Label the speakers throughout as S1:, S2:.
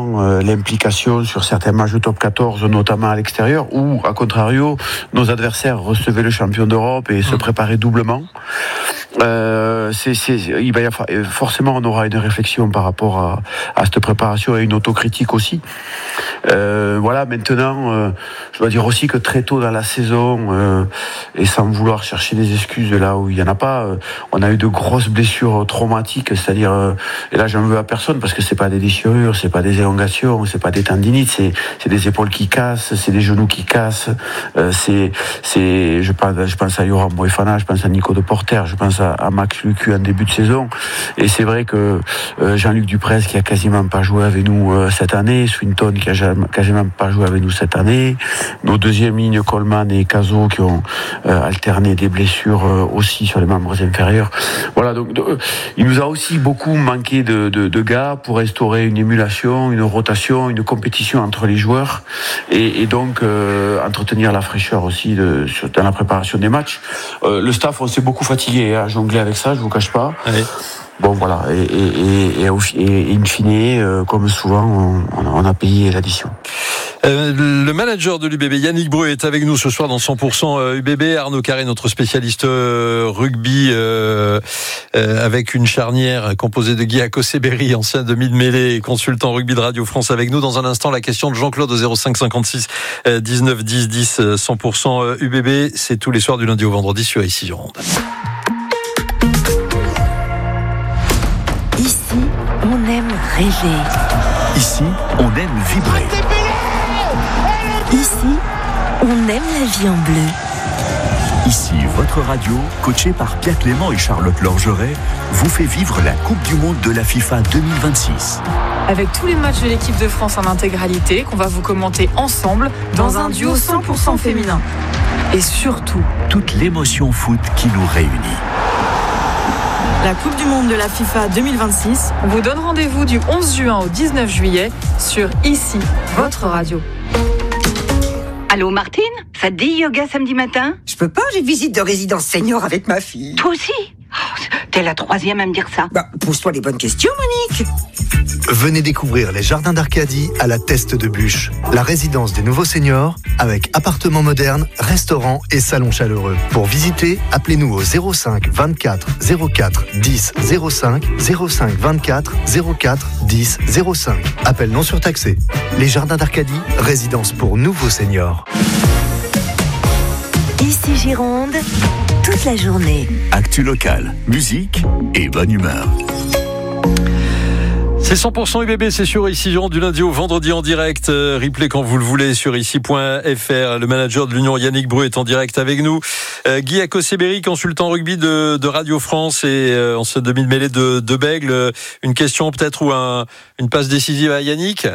S1: doublement l'implication sur certains matchs de top 14, notamment à l'extérieur, ou à contrario, nos adversaires recevaient le champion d'Europe et se préparaient doublement. Il va y avoir, forcément, on aura une réflexion par rapport à cette préparation et une autocritique aussi. Voilà, maintenant, je dois dire aussi que très tôt dans la saison, et sans vouloir chercher des excuses là où il y en a pas, on a eu de grosses blessures traumatiques, c'est-à-dire, et là j'en veux à personne parce que c'est pas des déchirures, c'est pas des élongations, c'est pas des tendinites, c'est des épaules qui cassent, c'est des genoux qui cassent, je pense à Yoram Moefana, je pense à Nico de Porter, je pense à Max Lucu en début de saison, et c'est vrai que Jean-Luc Duprez qui a quasiment pas joué avec nous cette année, Swinton qui a quasiment pas joué avec nous cette année, nos deuxièmes lignes Coleman et Cazot qui ont alterné des blessures aussi sur les membres inférieurs. Voilà, donc il nous a aussi beaucoup manqué de gars pour instaurer une émulation, une rotation, une compétition entre les joueurs et donc entretenir la fraîcheur aussi dans la préparation des matchs. Le staff, on s'est beaucoup fatigué à jongler avec ça, je vous cache pas. Allez. Bon voilà, et in fine, comme souvent, on a payé l'addition.
S2: Le manager de l'UBB, Yannick Breu, est avec nous ce soir dans 100% UBB. Arnaud Carré, notre spécialiste rugby, avec une charnière composée de Guy Akoseberi, ancien demi de mêlée et consultant rugby de Radio France avec nous. Dans un instant, la question de Jean-Claude au 05 56 19 10 10. 100% UBB, c'est tous les soirs du lundi au vendredi sur ici Gironde.
S3: Ici, on aime rêver.
S4: Ici, on aime vibrer.
S3: Ici, on aime la vie en bleu.
S4: Ici, votre radio, coachée par Pierre Clément et Charlotte Lorgeret, vous fait vivre la Coupe du Monde de la FIFA 2026.
S5: Avec tous les matchs de l'équipe de France en intégralité, qu'on va vous commenter ensemble dans un duo 100% féminin. Et surtout,
S4: toute l'émotion foot qui nous réunit.
S5: La Coupe du Monde de la FIFA 2026 vous donne rendez-vous du 11 juin au 19 juillet sur Ici, votre radio.
S6: Allô Martine, ça te dit yoga samedi matin ?
S7: Je peux pas, j'ai visite de résidence senior avec ma fille.
S6: Toi aussi ? T'es la troisième à me dire ça.
S7: Pose-toi les bonnes questions, Monique.
S8: Venez découvrir les jardins d'Arcadie à la Teste de Bûche, la résidence des nouveaux seniors avec appartements modernes, restaurants et salons chaleureux. Pour visiter, appelez-nous au 05 24 04 10 05 05 24 04 10 05. Appel non surtaxé. Les jardins d'Arcadie, résidence pour nouveaux seniors.
S3: Ici Gironde, toute la journée.
S4: Actu locale, musique et bonne humeur.
S2: C'est 100% UBB, c'est sur ici Gironde du lundi au vendredi en direct. Replay quand vous le voulez sur ici.fr. Le manager de l'Union, Yannick Breu, est en direct avec nous. Guy Akoseberi, consultant rugby de Radio France et ancien demi de mêlée de Bègle. Une question peut-être ou une passe décisive à Yannick.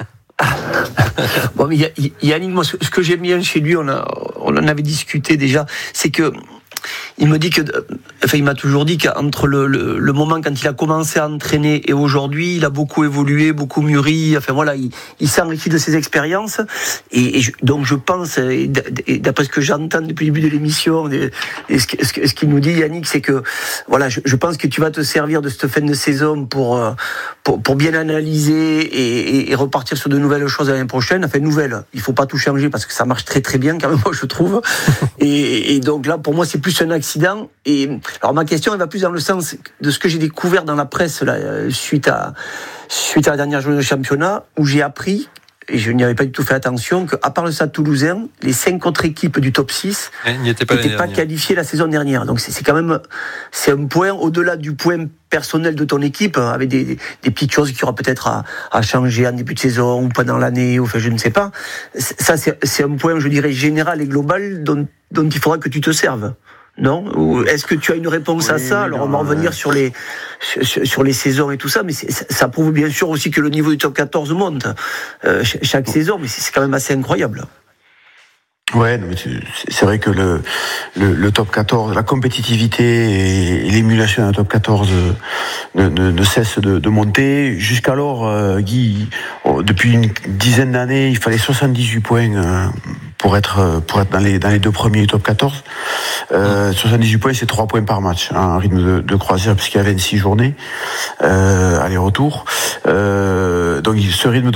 S9: Bon, mais Yannick, moi, ce que j'aime bien chez lui, on en avait discuté déjà, c'est que il me dit il m'a toujours dit qu'entre le moment quand il a commencé à entraîner et aujourd'hui, il a beaucoup évolué, beaucoup mûri. Enfin voilà, il s'enrichit de ses expériences donc je pense, et d'après ce que j'entends depuis le début de l'émission, et ce qu'il nous dit Yannick, c'est que voilà, je pense que tu vas te servir de cette fin de saison pour bien analyser et repartir sur de nouvelles choses l'année prochaine. Enfin nouvelles, il faut pas tout changer parce que ça marche très très bien quand même, moi je trouve. Et donc là, pour moi, c'est plus un accident. Et alors ma question, elle va plus dans le sens de ce que j'ai découvert dans la presse là, suite à la dernière journée de championnat, où j'ai appris, et je n'y avais pas du tout fait attention, qu'à part le Stade Toulousain, les 5 autres équipes du top 6 n'étaient pas qualifiées la saison dernière. Donc c'est quand même, c'est un point au-delà du point personnel de ton équipe, avec des petites choses qui aura peut-être à changer en début de saison ou pendant l'année, ou enfin je ne sais pas. Ça c'est un point, je dirais, général et global dont il faudra que tu te serves. Non ? Ou est-ce que tu as une réponse à ça ? Alors on va revenir sur les saisons et tout ça, mais ça prouve bien sûr aussi que le niveau du top 14 monte chaque saison, mais c'est quand même assez incroyable.
S1: Ouais, mais c'est vrai que le top 14, la compétitivité et l'émulation d'un top 14 ne cesse de monter. Jusqu'alors, Guy, depuis une dizaine d'années, il fallait 78 points pour être dans les 2 premiers du top 14. 78 points, c'est 3 points par match, un rythme de croisière puisqu'il y a 26 journées aller-retour. Donc ce rythme